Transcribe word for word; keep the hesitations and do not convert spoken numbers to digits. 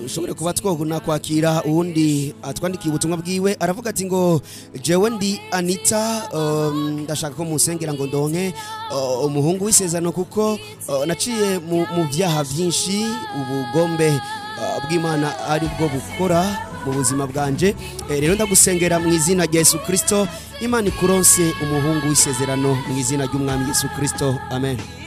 ushobore kuba twoguna kwakira uwundi atwandikiye ubutumwa bwiwe aravuga ati ngo jewe ndi Anita um, ndashaka ko musengera ngo ndonke uh, umuhungu w'isezerano kuko uh, naciye mu, mu vyaha vyinshi ubugombe uh, bw'Imana ari bwo bukora mu buzima bwanje e, rero ndagusengera mu izina rya Yesu Kristo Imana ikuronse umuhungu w'isezerano mu izina ry'umwami Yesu Kristo amen.